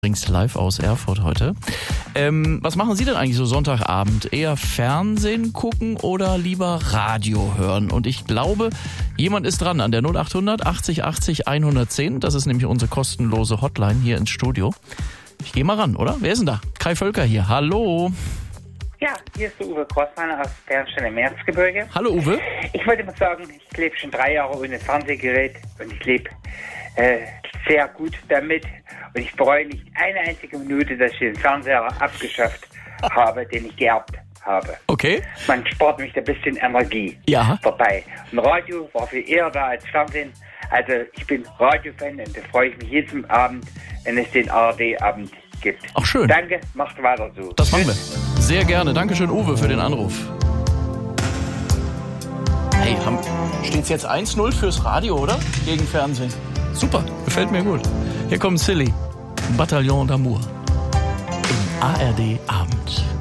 Übrigens live aus Erfurt heute. Was machen Sie denn eigentlich so Sonntagabend? Eher Fernsehen gucken oder lieber Radio hören? Und ich glaube, jemand ist dran an der 0800 80 80 110. Das ist nämlich unsere kostenlose Hotline hier ins Studio. Ich gehe mal ran, oder? Wer ist denn da? Kai Völker hier. Hallo. Ja, hier ist der Uwe Grossmann aus Bernstein im Erzgebirge. Hallo Uwe. Ich wollte mal sagen, ich lebe schon 3 Jahre ohne Fernsehgerät und ich lebe sehr gut damit. Und ich bereue nicht eine einzige Minute, dass ich den Fernseher abgeschafft habe, den ich geerbt habe. Okay. Man spart mich ein bisschen Energie dabei. Und Radio war viel eher da als Fernsehen. Also ich bin Radio-Fan und da freue ich mich jeden Abend, wenn es den ARD-Abend gibt. Ach schön. Danke, macht weiter so. Das machen wir. Sehr gerne. Dankeschön Uwe für den Anruf. Hey, steht's jetzt 1-0 fürs Radio, oder? Gegen Fernsehen. Super, gefällt mir gut. Hier kommt Silly, Bataillon d'Amour im ARD-Abend.